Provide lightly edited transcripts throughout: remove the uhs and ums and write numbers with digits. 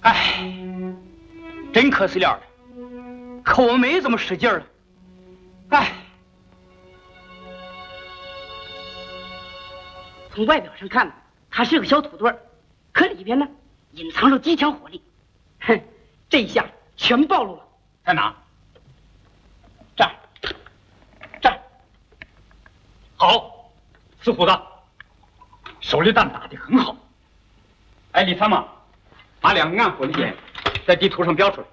哎，真可惜了，可我没这么使劲了。哎， 从外表上看，他是个小土堆儿，可里边呢隐藏着极强火力。哼，这一下全暴露了。 在哪？这儿，这儿。好，死虎子，手榴弹打得很好。哎，李参谋，把2个暗火的点在地图上标出来。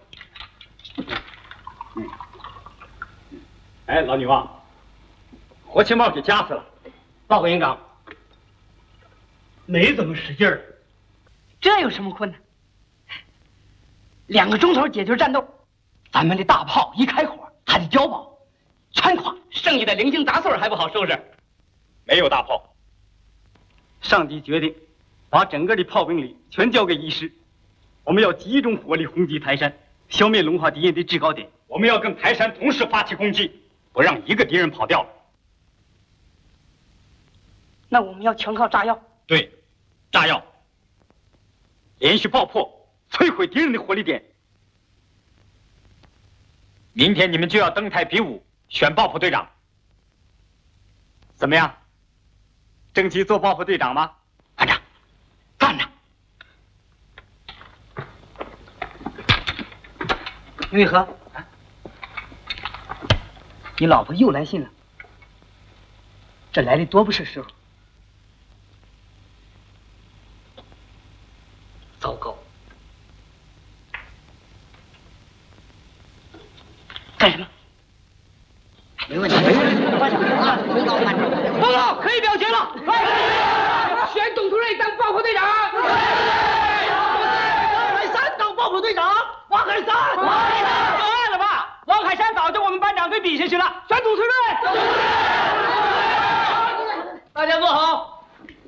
哎，老女王，火器帽给夹死了。报告营长，没怎么使劲儿。 这有什么困难？2个钟头解决战斗，咱们的大炮一开火还得交爆，全垮，剩下的零星杂碎还不好收拾。 没有大炮，上级决定把整个的炮兵力全交给一师。我们要集中火力轰击台山，消灭龙华敌人的制高点。我们要跟台山同时发起攻击，不让一个敌人跑掉。 那我们要全靠炸药。 对，炸药，连续爆破，摧毁敌人的火力点。明天你们就要登台比武，选爆破队长。怎么样？争取做爆破队长吗？班长，干着！ 玉和，你老婆又来信了，这来的多不是时候。糟糕！干什么？没问题，没问题。报告，可以表决了。选董突瑞当爆破队长。王海山当爆破队长。王海山，有爱了吧？王海山早就我们班长给比下去了。选董突瑞。大家坐好。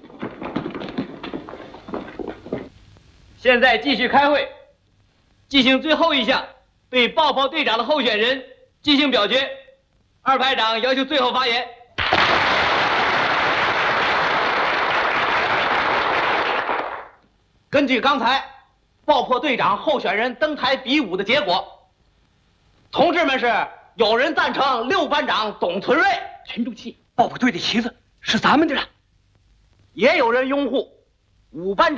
现在继续开会，进行最后一项，对爆破队长的候选人进行表决。2排长要求最后发言。根据刚才爆破队长候选人登台比武的结果，同志们是有人赞成6班长董存瑞，沉住气，爆破队的旗子是咱们的了；也有人拥护5班长。